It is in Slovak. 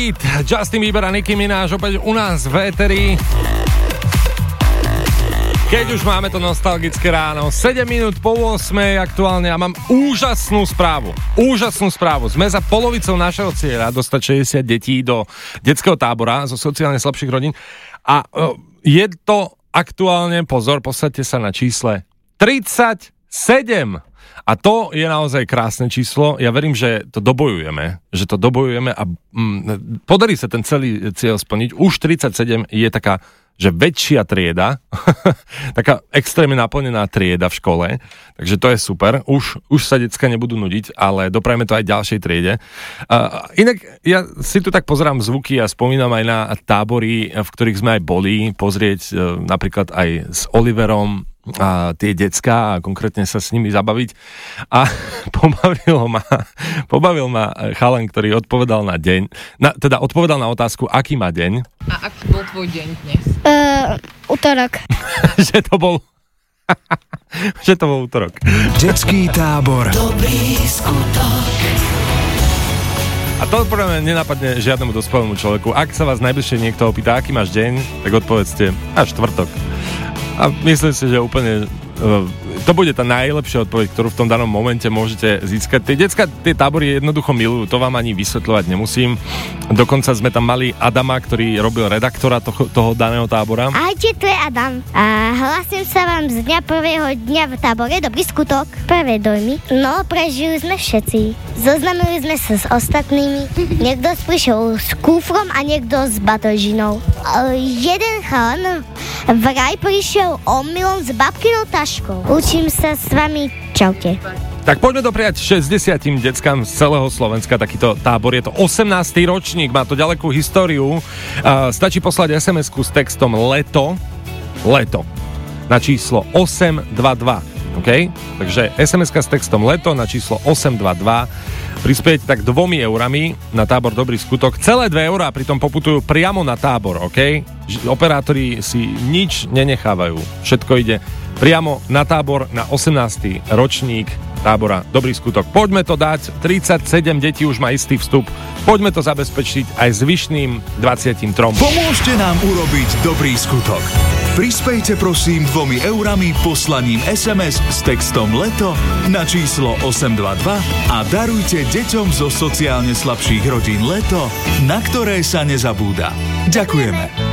Beat, Justin Bieber a Nicki Minaj opäť u nás v éteri. Keď už máme to nostalgické ráno, 7 minút po 8 aktuálne a mám úžasnú správu. Sme za polovicou našeho cieľa dostať 60 detí do detského tábora zo sociálne slabších rodín a je to aktuálne, pozor, posaďte sa na čísle 37. A to je naozaj krásne číslo. Ja verím, že to dobojujeme a podarí sa ten celý cieľ splniť. Už 37 je taká, že väčšia trieda, taká extrémne naplnená trieda v škole, takže to je super. Už sa decka nebudú nudiť, ale doprajme to aj ďalšej triede. Inak ja si tu tak pozerám zvuky a spomínam aj na tábory, v ktorých sme aj boli, pozrieť napríklad aj s Oliverom a tie decká a konkrétne sa s nimi zabaviť a pobavil ma chalan, ktorý odpovedal na deň, odpovedal na otázku, aký má deň. A aký bol tvoj deň dnes? Utorok. Že to bol utorok. Detský tábor. Dobrý skutok. A to podľa mňa nenapadne žiadnemu dospelému človeku. Ak sa vás najbližšie niekto opýta, aký máš deň, tak odpovedzte, štvrtok. A myslím si, že úplne to bude tá najlepšia odpoveď, ktorú v tom danom momente môžete získať. Tie decká, tie tábory jednoducho milujú, to vám ani vysvetľovať nemusím. Dokonca sme tam mali Adama, ktorý robil redaktora toho daného tábora. Ahojte, tu je Adam. A hlasím sa vám z dňa prvého dňa v tábore Dobrý skutok. Prvé dojmy. No, prežili sme všetci. Zoznamili sme sa s ostatnými. Niekto prišiel s kufrom a niekto s batožinou. Jeden chalan vraj prišiel omylom s babkinou taškou. Učím sa s vami. Čaute. Tak poďme dopriať 60 deckám z celého Slovenska takýto tábor. Je to 18. ročník, má to ďalekú históriu. Stačí poslať SMS-ku s textom leto na číslo 822. OK? Takže SMS-ka s textom leto na číslo 822. Prispieť tak 2 eurami na tábor Dobrý skutok. Celé 2 eurá pritom poputujú priamo na tábor, OK? Operátori si nič nenechávajú. Všetko ide priamo na tábor, na 18. ročník tábora Dobrý skutok. Poďme to dať, 37 detí už má istý vstup. Poďme to zabezpečiť aj zvyšným 23. Pomôžte nám urobiť dobrý skutok. Prispejte prosím 2 eurami poslaním SMS s textom leto na číslo 822 a darujte deťom zo sociálne slabších rodín leto, na ktoré sa nezabúda. Ďakujeme.